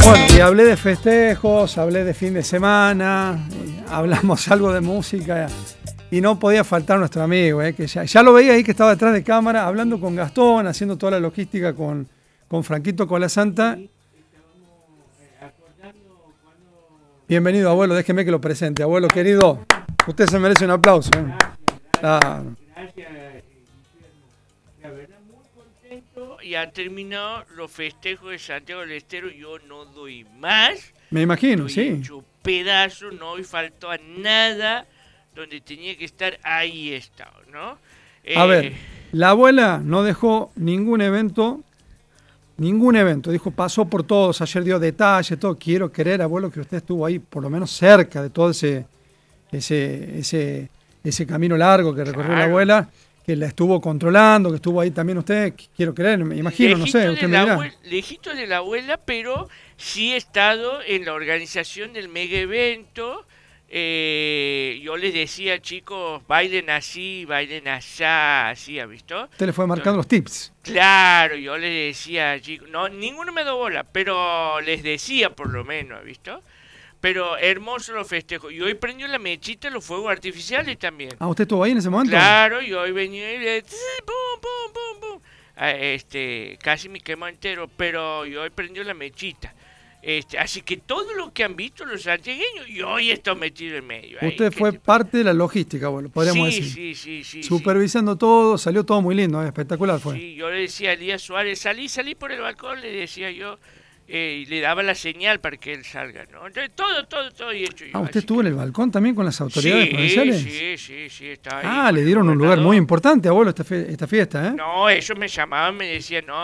Bueno, y hablé de festejos, hablé de fin de semana, hablamos algo de música y no podía faltar nuestro amigo, que ya lo veía ahí que estaba detrás de cámara hablando con Gastón, haciendo toda la logística con Franquito Colasanta. Bienvenido, abuelo, déjeme que lo presente. Abuelo querido, usted se merece un aplauso. Gracias. La verdad, muy contento. Y han terminado los festejos de Santiago del Estero. Yo no doy más. Me imagino, Estoy sí. hecho pedazo, no hoy faltó a nada. Donde tenía que estar, ahí he estado, ¿no? A ver, la abuela no dejó ningún evento, dijo, pasó por todos, ayer dio detalles, todo. Quiero creer, abuelo, que usted estuvo ahí por lo menos cerca de todo ese camino largo que recorrió la abuela, que la estuvo controlando, que estuvo ahí también usted, quiero creer, me imagino, no sé, usted me dirá. Lejito de la abuela, pero sí he estado en la organización del mega evento. Yo les decía, chicos, bailen así, bailen allá, así, ¿ha visto? Usted le fue marcando los tips. Claro, yo les decía, chicos, no, ninguno me dio bola, pero les decía por lo menos, ¿ha visto? Pero hermoso los festejos. Y hoy prendió la mechita, los fuegos artificiales también. Ah, ¿usted estuvo ahí en ese momento? Claro, y hoy venía y pum, pum, pum, pum. Casi me quemo entero, pero y hoy prendió la mechita. Así que todo lo que han visto los santiagueños, y hoy estoy metido en medio. Usted fue parte de la logística, bueno, podríamos decir. Sí. Supervisando todo, salió todo muy lindo, espectacular fue. Sí, yo le decía a Elías Suárez, salí por el balcón, le decía yo, y le daba la señal para que él salga, ¿no? Entonces todo hecho yo. Ah, ¿usted estuvo en el balcón también con las autoridades provinciales? Sí, estaba ahí. Ah, le dieron un lugar muy importante, abuelo, esta fiesta, ¿eh? No, ellos me llamaban, me decían, no,